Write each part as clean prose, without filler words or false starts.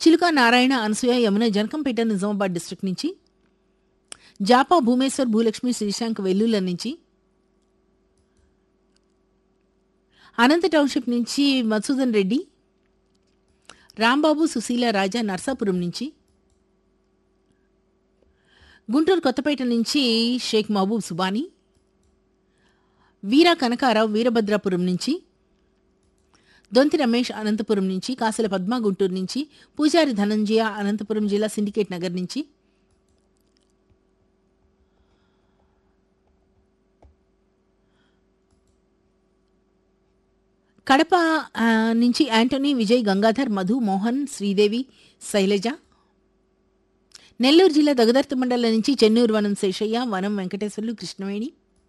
చిలుక నారాయణ అనసూయ యమున జనకంపేట నిజామాబాద్ డిస్ట్రిక్ట్ నుంచి, జాపా భూమేశ్వర్ భూలక్ష్మి శ్రీశాంక్ వెల్లుల నుంచి, అనంత టౌన్షిప్ నుంచి మధుసూదన్ రెడ్డి, రాంబాబు సుశీల రాజా నర్సాపురం నుంచి, గుంటూరు కొత్తపేట నుంచి షేక్ మహబూబ్ సుబానీ, వీర కనకారావు వీరభద్రాపురం నుంచి, దొంతి రమేష్ అనంతపురం నుంచి, కాసల పద్మ గుంటూరు నుంచి, పూజారి ధనంజయ అనంతపురం జిల్లా సిండికేట్ నగర్ నుంచి, కడప నుంచి యాంటోనీ విజయ్ గంగాధర్ మధు మోహన్ శ్రీదేవి శైలజ, నెల్లూరు జిల్లా దగదర్తి మండలం నుంచి చెన్నూరు వనం శేషయ్య వనం వెంకటేశ్వర్లు కృష్ణవేణి.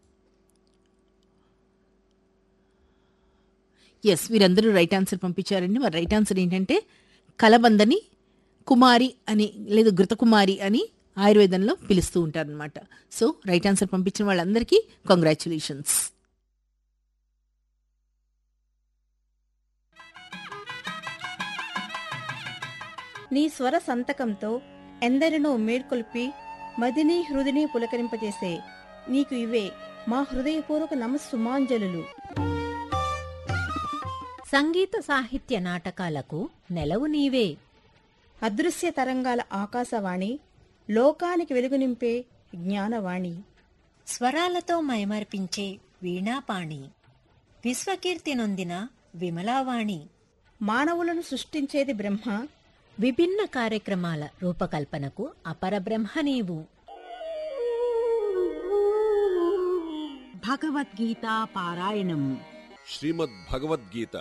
ఎస్, వీరందరూ రైట్ ఆన్సర్ పంపించారండి. మరి రైట్ ఆన్సర్ ఏంటంటే కలబందని కుమారి అని లేదా ఘృతకుమారి అని ఆయుర్వేదంలో పిలుస్తూ ఉంటారనమాట. సో రైట్ ఆన్సర్ పంపించిన వాళ్ళందరికీ కంగ్రాచ్యులేషన్స్. నీ స్వర సంతకంతో ఎందరినో మేల్కొల్పి మదిని హృదిని పులకరింపజేసే నీకు ఇవే మా హృదయపూర్వక నమస్సుమాంజలు. సంగీత సాహిత్య నాటకాలకు నెలవు నీవే. అదృశ్య తరంగాల ఆకాశవాణి, లోకానికి వెలుగునింపే జ్ఞానవాణి. స్వరాలతో మైమర్పించే వీణాపాణి, విశ్వకీర్తి నొందిన విమలావాణి. మానవులను సృష్టించేది బ్రహ్మ, విభిన్న కార్యక్రమాల రూపకల్పనకు అపరబ్రహ్మ నీవు. భగవద్గీతా పారాయణం. శ్రీమద్ భగవద్గీత